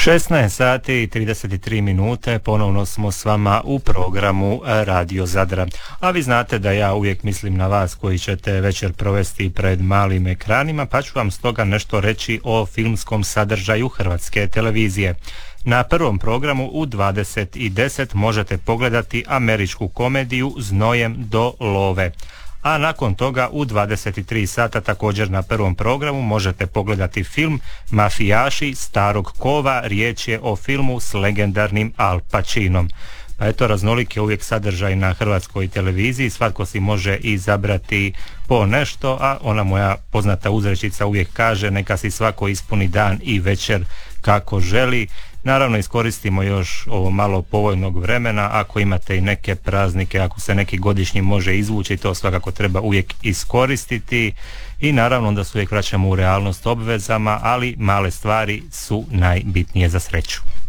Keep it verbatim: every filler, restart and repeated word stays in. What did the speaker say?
šesnaest sati i trideset tri minute, ponovno smo s vama u programu Radio Zadra. A vi znate da ja uvijek mislim na vas koji ćete večer provesti pred malim ekranima, pa ću vam stoga nešto reći o filmskom sadržaju Hrvatske televizije. Na prvom programu u dvadeset i deset možete pogledati američku komediju Znojem do love. A nakon toga u dvadeset tri sata također na prvom programu možete pogledati film Mafijaši starog kova. Riječ je o filmu s legendarnim Al Pacinom. Pa eto, raznolik je uvijek sadržaj na Hrvatskoj televiziji, svatko si može izabrati po nešto, a ona moja poznata uzrečica uvijek kaže neka si svako ispuni dan i večer kako želi. Naravno, iskoristimo još ovo malo povoljnog vremena, ako imate i neke praznike, ako se neki godišnji može izvući, to svakako treba uvijek iskoristiti i naravno da se uvijek vraćamo u realnost obvezama, ali male stvari su najbitnije za sreću.